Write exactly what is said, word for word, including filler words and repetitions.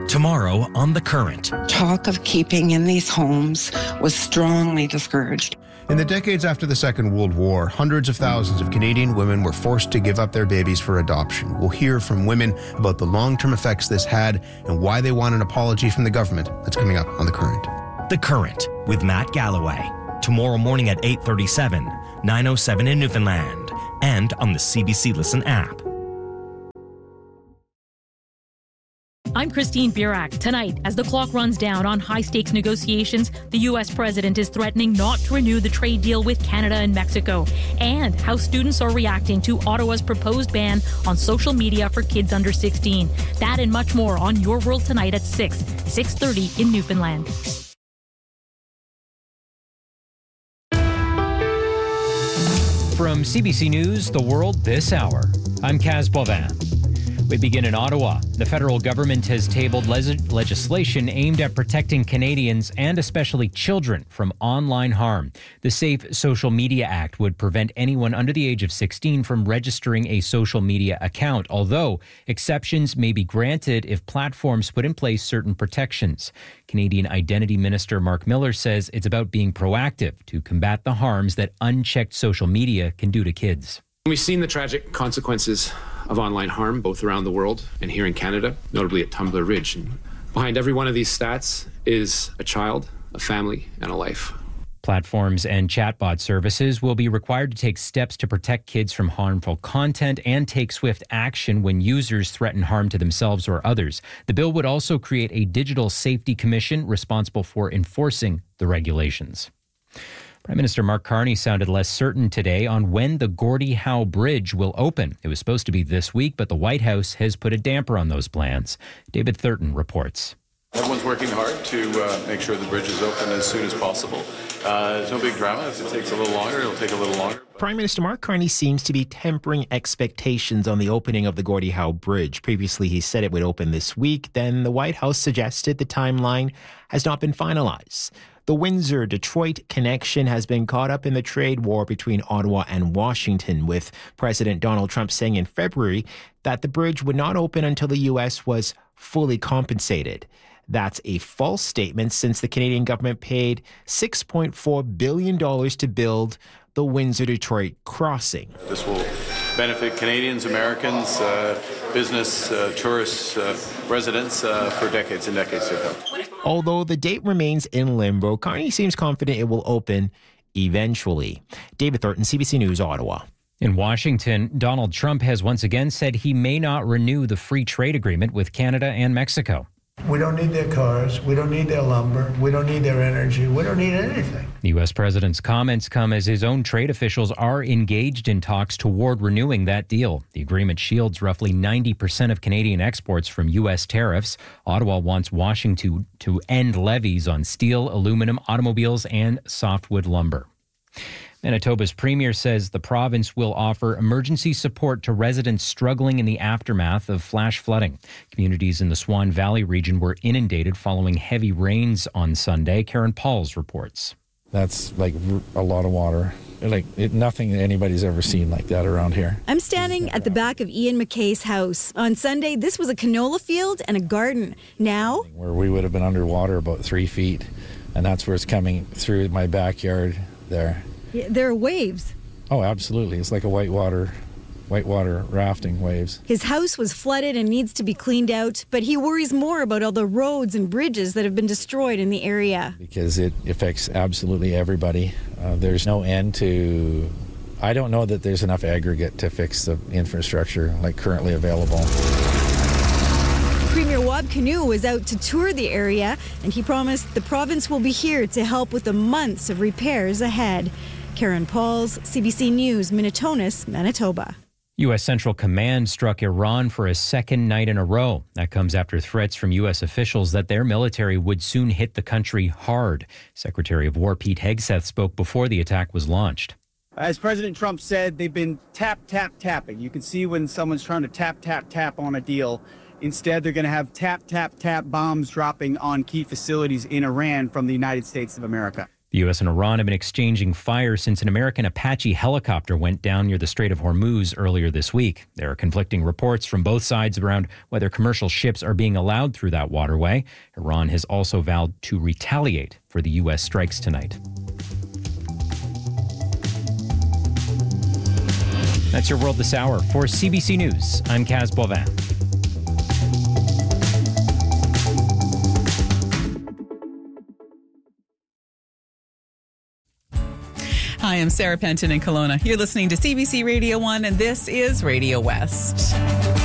Tomorrow on The Current. Talk of keeping in these homes was strongly discouraged. In the decades after the Second World War, hundreds of thousands of Canadian women were forced to give up their babies for adoption. We'll hear from women about the long-term effects this had and why they want an apology from the government. That's coming up on The Current. The Current with Matt Galloway. Tomorrow morning at eight thirty-seven, nine oh seven in Newfoundland, and on the C B C Listen app. I'm Christine Burak. Tonight, as the clock runs down on high-stakes negotiations, the U S president is threatening not to renew the trade deal with Canada and Mexico, and how students are reacting to Ottawa's proposed ban on social media for kids under sixteen. That and much more on Your World Tonight at six, six thirty in Newfoundland. From C B C News, The World this hour, I'm Kaz Bovan. We begin in Ottawa. The federal government has tabled les- legislation aimed at protecting Canadians and especially children from online harm. The Safe Social Media Act would prevent anyone under the age of sixteen from registering a social media account, although exceptions may be granted if platforms put in place certain protections. Canadian Identity Minister Mark Miller says it's about being proactive to combat the harms that unchecked social media can do to kids. We've seen the tragic consequences of online harm, both around the world and here in Canada, notably at Tumbler Ridge. And behind every one of these stats is a child, a family, and a life. Platforms and chatbot services will be required to take steps to protect kids from harmful content and take swift action when users threaten harm to themselves or others. The bill would also create a digital safety commission responsible for enforcing the regulations. Prime Minister Mark Carney sounded less certain today on when the Gordie Howe Bridge will open. It was supposed to be this week, but the White House has put a damper on those plans. David Thurton reports. Everyone's working hard to uh, make sure the bridge is open as soon as possible. Uh, there's no big drama. If it takes a little longer, it'll take a little longer. Prime Minister Mark Carney seems to be tempering expectations on the opening of the Gordie Howe Bridge. Previously, he said it would open this week. Then the White House suggested the timeline has not been finalized. The Windsor-Detroit connection has been caught up in the trade war between Ottawa and Washington, with President Donald Trump saying in February that the bridge would not open until the U S was fully compensated. That's a false statement since the Canadian government paid six point four billion dollars to build the Windsor-Detroit crossing. This will benefit Canadians, Americans, uh, business, uh, tourists, uh, residents uh, for decades and decades to come. Although the date remains in limbo, Carney seems confident it will open eventually. David Thornton, C B C News, Ottawa. In Washington, Donald Trump has once again said he may not renew the free trade agreement with Canada and Mexico. We don't need their cars. We don't need their lumber. We don't need their energy. We don't need anything. The U S president's comments come as his own trade officials are engaged in talks toward renewing that deal. The agreement shields roughly ninety percent of Canadian exports from U S tariffs. Ottawa wants Washington to end levies on steel, aluminum, automobiles, and softwood lumber. Manitoba's premier says the province will offer emergency support to residents struggling in the aftermath of flash flooding. Communities in the Swan Valley region were inundated following heavy rains on Sunday. Karen Pauls reports. That's like a lot of water. Like it, nothing anybody's ever seen like that around here. I'm standing at the back of Ian McKay's house. On Sunday, this was a canola field and a garden. Now, where we would have been underwater about three feet, and that's where it's coming through my backyard there. Yeah, there are waves. Oh, absolutely. It's like a whitewater, whitewater rafting waves. His house was flooded and needs to be cleaned out, but he worries more about all the roads and bridges that have been destroyed in the area. Because it affects absolutely everybody. Uh, there's no end to... I don't know that there's enough aggregate to fix the infrastructure like currently available. Premier Wab Kinew was out to tour the area, and he promised the province will be here to help with the months of repairs ahead. Karen Pauls, C B C News, Minnetonka, Manitoba. U S Central Command struck Iran for a second night in a row. That comes after threats from U S officials that their military would soon hit the country hard. Secretary of War Pete Hegseth spoke before the attack was launched. As President Trump said, they've been tap, tap, tapping. You can see when someone's trying to tap, tap, tap on a deal. Instead, they're going to have tap, tap, tap bombs dropping on key facilities in Iran from the United States of America. The U S and Iran have been exchanging fire since an American Apache helicopter went down near the Strait of Hormuz earlier this week. There are conflicting reports from both sides around whether commercial ships are being allowed through that waterway. Iran has also vowed to retaliate for the U S strikes tonight. That's your World This Hour. For C B C News, I'm Kaz Boivin. Hi, I'm Sarah Penton in Kelowna. You're listening to C B C Radio one, and this is Radio West.